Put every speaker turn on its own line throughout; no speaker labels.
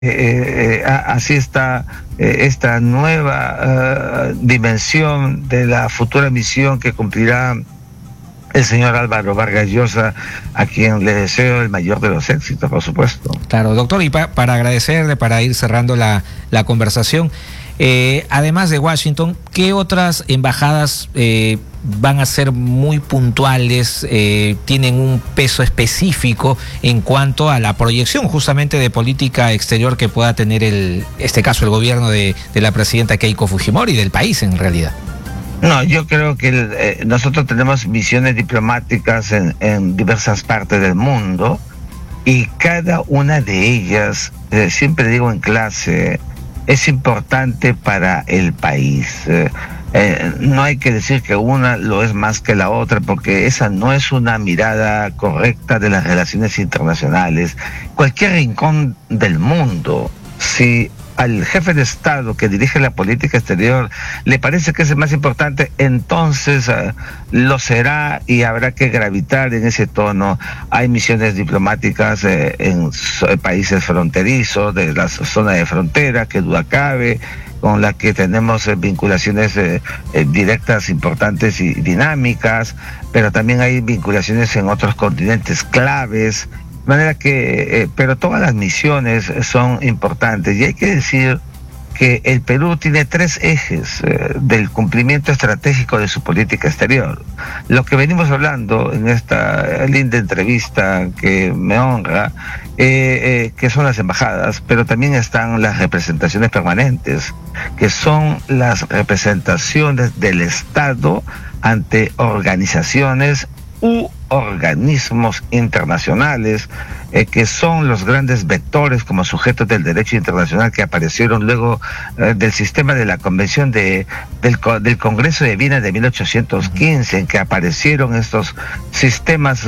así está esta nueva dimensión de la futura misión que cumplirá el señor Álvaro Vargas Llosa, a quien le deseo el mayor de los éxitos, por supuesto.
Claro, doctor, y para agradecerle, para ir cerrando la conversación, además de Washington, ¿qué otras embajadas van a ser muy puntuales, tienen un peso específico en cuanto a la proyección justamente de política exterior que pueda tener este caso el gobierno de la presidenta Keiko Fujimori y del país en realidad?
No, yo creo que nosotros tenemos misiones diplomáticas en diversas partes del mundo, y cada una de ellas, siempre digo en clase, es importante para el país. No hay que decir que una lo es más que la otra, porque esa no es una mirada correcta de las relaciones internacionales. Cualquier rincón del mundo, si al jefe de Estado que dirige la política exterior le parece que es el más importante, entonces lo será, y habrá que gravitar en ese tono. Hay misiones diplomáticas en países fronterizos de la zona de frontera, que duda cabe, con la que tenemos vinculaciones directas, importantes y dinámicas, pero también hay vinculaciones en otros continentes claves. De manera que, pero todas las misiones son importantes, y hay que decir que el Perú tiene tres ejes del cumplimiento estratégico de su política exterior. Lo que venimos hablando en esta linda entrevista que me honra, que son las embajadas, pero también están las representaciones permanentes, que son las representaciones del Estado ante organizaciones u organismos internacionales, que son los grandes vectores como sujetos del derecho internacional que aparecieron luego del sistema de la Convención del Congreso de Viena de 1815, en que aparecieron estos sistemas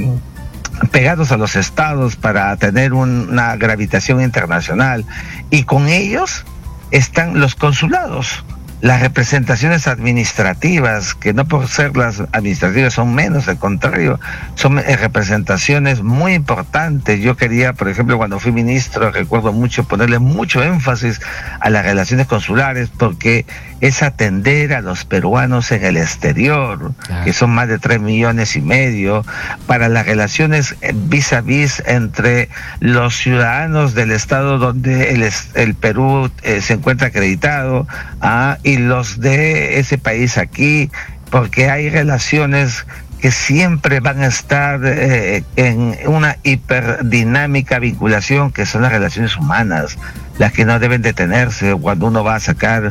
pegados a los estados para tener una gravitación internacional, y con ellos están los consulados, las representaciones administrativas, que no por ser las administrativas son menos, al contrario, son representaciones muy importantes. Yo quería, por ejemplo, cuando fui ministro, recuerdo mucho ponerle mucho énfasis a las relaciones consulares, porque es atender a los peruanos en el exterior, que son más de 3,5 millones, para las relaciones vis a vis entre los ciudadanos del estado donde el Perú se encuentra acreditado, y los de ese país aquí, porque hay relaciones que siempre van a estar en una hiperdinámica vinculación, que son las relaciones humanas, las que no deben detenerse cuando uno va a sacar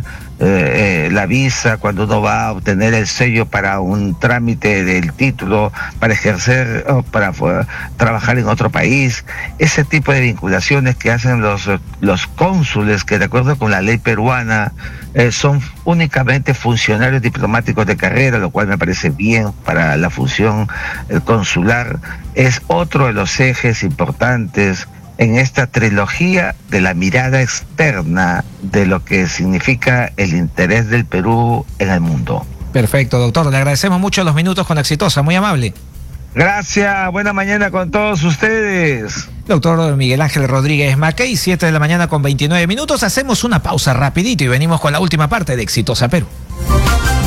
la visa, cuando uno va a obtener el sello para un trámite del título, para ejercer o para trabajar en otro país. Ese tipo de vinculaciones que hacen los cónsules, que de acuerdo con la ley peruana son únicamente funcionarios diplomáticos de carrera, lo cual me parece bien para la función consular, es otro de los ejes importantes en esta trilogía de la mirada externa de lo que significa el interés del Perú en el mundo.
Perfecto, doctor. Le agradecemos mucho los minutos con Exitosa. Muy amable.
Gracias. Buena mañana con todos ustedes.
Doctor Miguel Ángel Rodríguez Mackey, 7 de la mañana con 29 minutos. Hacemos una pausa rapidito y venimos con la última parte de Exitosa Perú.